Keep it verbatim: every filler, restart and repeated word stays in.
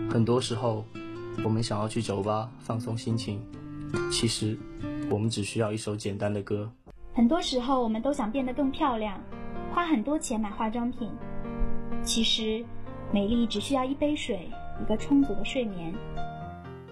很多时候，我们想要去酒吧放松心情，其实我们只需要一首简单的歌。 很多时候，我们都想变得更漂亮，花很多钱买化妆品，其实美丽只需要一杯水，一个充足的睡眠。